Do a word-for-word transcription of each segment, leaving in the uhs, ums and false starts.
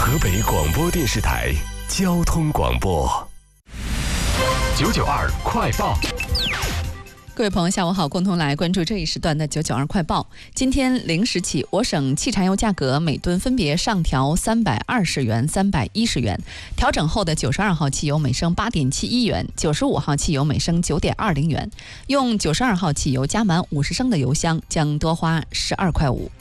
河北广播电视台交通广播九九二快报。 各位朋友，下午好，共同来关注这一时段的九九二快报。今天零时起，我省汽柴油价格每吨分别上调三百二十元、三百一十元。调整后的九十二号汽油每升八点七一元，九十五号汽油每升九点二零元。用九十二号汽油加满五十升的油箱将多花十二块五。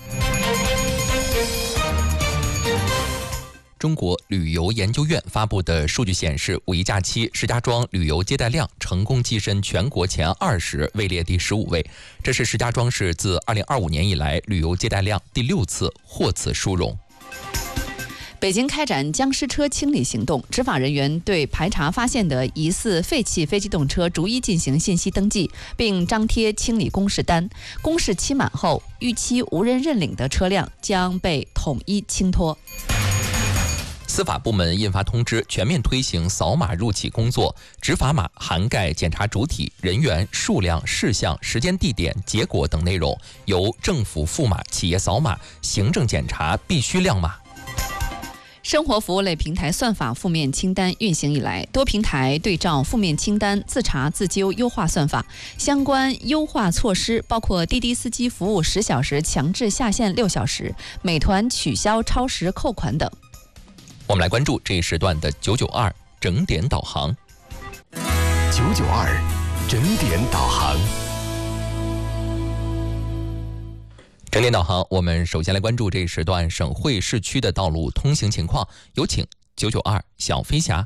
中国旅游研究院发布的数据显示，五一假期石家庄旅游接待量成功跻身全国前二十，位列第十五位。这是石家庄市自二零二五年以来旅游接待量第六次获此殊荣。 北京开展僵尸车清理行动，执法人员对排查发现的疑似废弃非机动车逐一进行信息登记，并张贴清理公示单。公示期满后，逾期无人认领的车辆将被统一清拖。 司法部门印发通知，全面推行扫码入企工作。执法码涵盖检查主体、人员、数量、事项、时间、地点、结果等内容，由政府付码、企业扫码，行政检查必须亮码。 生活服务类平台算法负面清单运行以来，多平台对照负面清单自查自纠优化算法。相关优化措施包括滴滴司机服务十小时强制下线六小时，美团取消超时扣款等。 我们来关注这一时段的九九二整点导航。 九九二整点导航。 整点导航，我们首先来关注这一时段省会市区的道路通行情况，有请九九二小飞侠。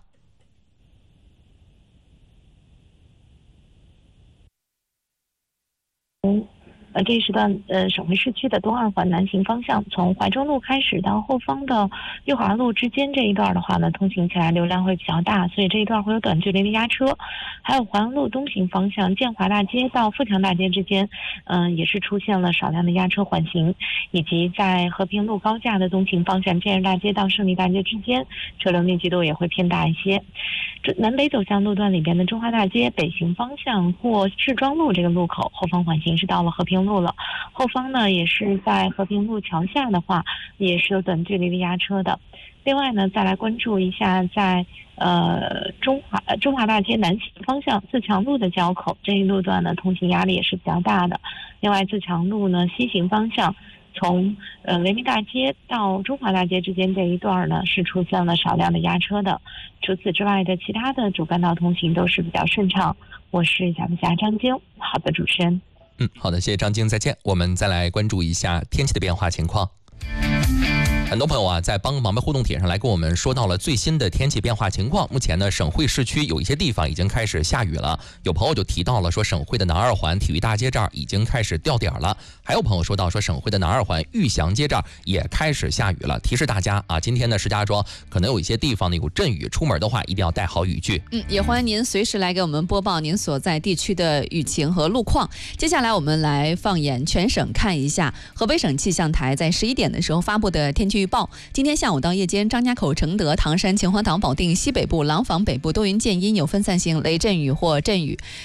嗯呃，这一时段，呃，省会市区的东二环南行方向，从怀中路开始到后方的裕华路之间这一段的话呢，通行起来流量会比较大，所以这一段会有短距离的压车。还有淮安路东行方向，建华大街到富强大街之间，嗯、呃，也是出现了少量的压车缓行，以及在和平路高架的东行方向，建设大街到胜利大街之间，车流密集度也会偏大一些。这南北走向路段里边的中华大街北行方向或市庄路这个路口，后方缓行是到了和平路了，后方呢也是在和平路桥下的话，也是有短距离的压车的。另外呢，再来关注一下在呃中华中华大街南行方向自强路的交口，这一路段呢通行压力也是比较大的。另外，自强路呢西行方向，从呃雷鸣大街到中华大街之间这一段呢是出现了少量的压车的。除此之外的其他的主干道通行都是比较顺畅。我是小飞侠张晶，好的，主持人。 嗯，好的，谢谢张晶，再见。我们再来关注一下天气的变化情况。很多朋友啊，在帮忙的互动帖上来跟我们说到了最新的天气变化情况。目前呢，省会市区有一些地方已经开始下雨了。有朋友就提到了说，省会的南二环体育大街这儿已经开始掉点了。还有朋友说到说，省会的南二环玉祥街这儿也开始下雨了。提示大家啊，今天呢，石家庄可能有一些地方呢有阵雨，出门的话一定要带好雨具。 嗯，也欢迎您随时来给我们播报您所在地区的雨情和路况。接下来我们来放眼全省看一下河北省气象台在十一点的时候发布的天气预报。今天下午到夜间，张家口、承德、唐山、秦皇岛、保定西北部、廊坊北部多云见阴，有分散性雷阵雨或阵雨。